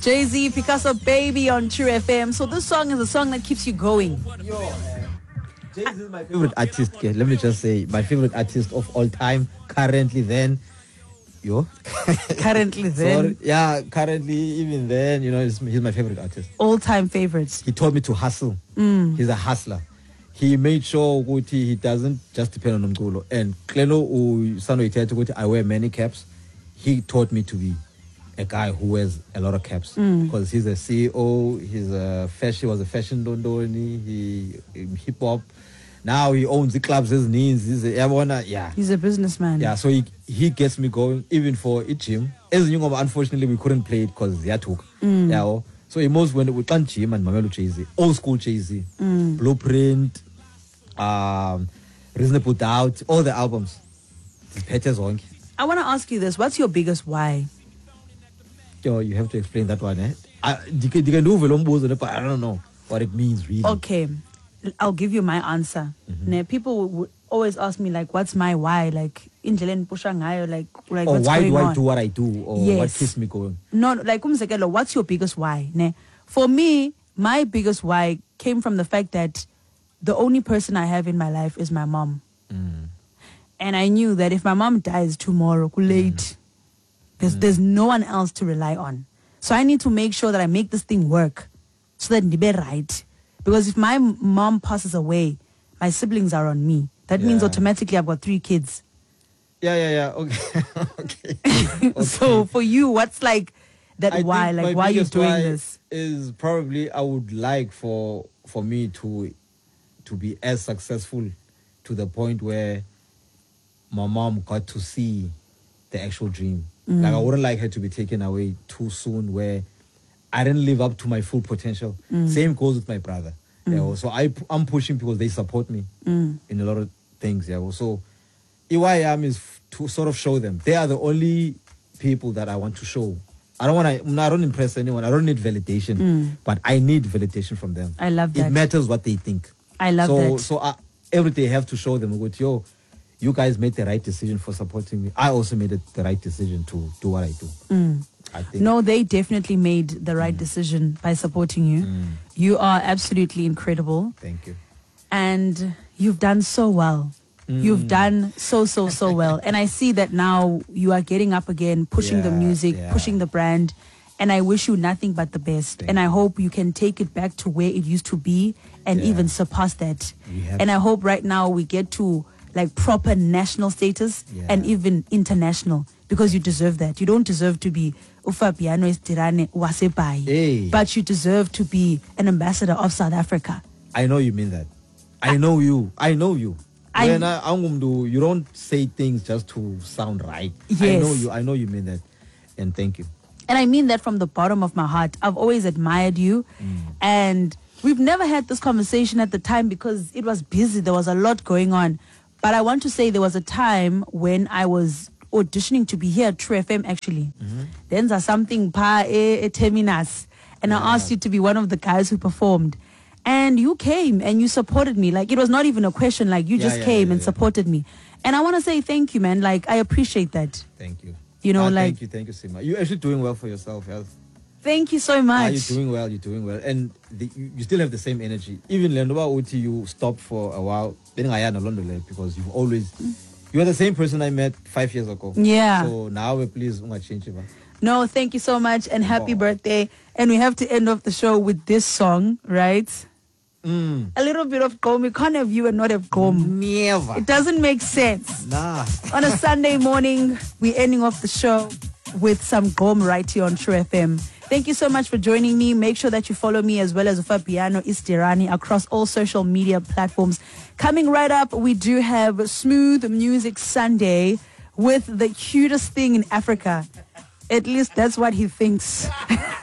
Jay-Z, Picasso Baby on True FM. So this song is a song that keeps you going. Jay-Z is my favorite artist. Okay? Let me just say, my favorite artist of all time, currently then. Currently then? Sorry. Currently, even then, he's my favorite artist. All-time favorites. He taught me to hustle. He's a hustler. He made sure he doesn't just depend on umculo. And Kleno, I wear many caps. He taught me to be a guy who wears a lot of caps because he's a CEO. He was a fashion dondoni. He hip hop. Now he owns the clubs. His knees. He's a businessman. Yeah, so he gets me going even for a gym. As you know, unfortunately we couldn't play it because they took. Yeah, so most when we can gym and Mamelo Jay-Z, old school Jay-Z, Blueprint, Reasonable Doubt, all the albums. I want to ask you this: what's your biggest why? You have to explain that one. I don't know what it means really. Okay, I'll give you my answer. People would always ask me what's my why? Why what's going on? I do what I do? Or what keeps me going? No, what's your biggest why? For me, my biggest why came from the fact that the only person I have in my life is my mom. And I knew that if my mom dies tomorrow, late, there's no one else to rely on. So I need to make sure that I make this thing work so that it be right. Because if my mom passes away, my siblings are on me. That means automatically I've got 3 kids. Yeah. Okay. So for you, what's why? Why are you doing this? Is probably I would like for me to be as successful to the point where my mom got to see the actual dream. I wouldn't like her to be taken away too soon where I didn't live up to my full potential. Same goes with my brother. So I'm pushing because they support me in a lot of things. So EYM is to sort of show them. They are the only people that I want to show. I don't impress anyone. I don't need validation, but I need validation from them. I love that. It matters what they think. I love that. So every day I have to show them, you guys made the right decision for supporting me. I also made the right decision to do what I do. I think. No, they definitely made the right decision by supporting you. You are absolutely incredible. Thank you. And you've done so well. You've done so well. And I see that now you are getting up again, pushing the music, pushing the brand. And I wish you nothing but the best. And I hope you can take it back to where it used to be and even surpass that. And I hope right now we get to proper national status and even international, because you deserve that. You don't deserve to be Ufabiano Istirane Wasepai, but you deserve to be an ambassador of South Africa. I know you mean that. I know you. You don't say things just to sound right. Yes. I know you mean that. And thank you. And I mean that from the bottom of my heart. I've always admired you. And we've never had this conversation at the time because it was busy. There was a lot going on. But I want to say there was a time when I was auditioning to be here at True FM actually. Then there's something Terminus. And I asked you to be one of the guys who performed. And you came and you supported me. It was not even a question. You just came and supported me. And I want to say thank you, man. I appreciate that. Thank you. Thank you, Sima. You're actually doing well for yourself, yes. Thank you so much. You're doing well. And you still have the same energy. Even Lendoba Uti, you stopped for a while. Because you are the same person I met 5 years ago. Yeah. So now please change it. No, thank you so much and happy birthday. And we have to end off the show with this song, right? A little bit of Gqom. We can't have you and not have Gqom. Never. It doesn't make sense. Nah. On a Sunday morning, we're ending off the show with some Gqom right here on True FM. Thank you so much for joining me. Make sure that you follow me as well as Ufabiano Istirani across all social media platforms. Coming right up, we do have Smooth Music Sunday with the cutest thing in Africa. At least that's what he thinks.